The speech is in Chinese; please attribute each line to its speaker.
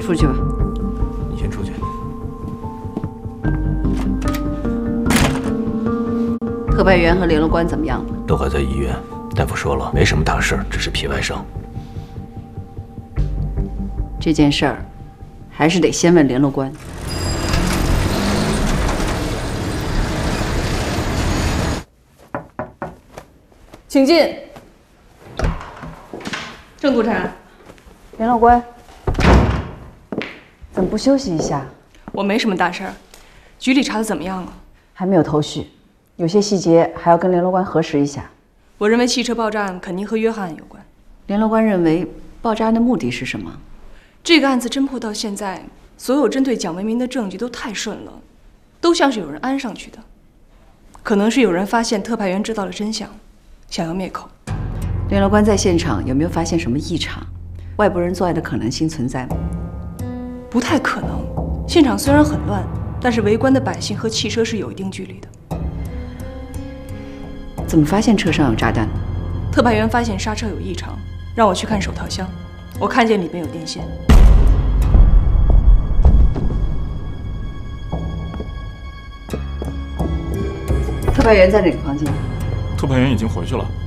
Speaker 1: 出去吧。
Speaker 2: 你先出去。
Speaker 1: 特派员和联络官怎么样了？
Speaker 2: 都还在医院，大夫说了，没什么大事，只是皮外伤。
Speaker 1: 这件事儿，还是得先问联络官。
Speaker 3: 请进。郑督察，
Speaker 1: 联络官，怎么不休息一下？
Speaker 3: 我没什么大事儿，局里查的怎么样了？
Speaker 1: 还没有头绪，有些细节还要跟联络官核实一下。
Speaker 3: 我认为汽车爆炸案肯定和约翰案有关。
Speaker 1: 联络官认为，爆炸案的目的是什么？
Speaker 3: 这个案子侦破到现在，所有针对蒋维民的证据都太顺了，都像是有人安上去的。可能是有人发现特派员知道了真相，想要灭口。
Speaker 1: 联络官在现场有没有发现什么异常？外国人作案的可能性存在吗？
Speaker 3: 不太可能。现场虽然很乱，但是围观的百姓和汽车是有一定距离的。
Speaker 1: 怎么发现车上有炸弹的？
Speaker 3: 特派员发现刹车有异常，让我去看手套箱，我看见里面有电线。
Speaker 1: 特派员在哪个房间？
Speaker 4: 特派员已经回去了。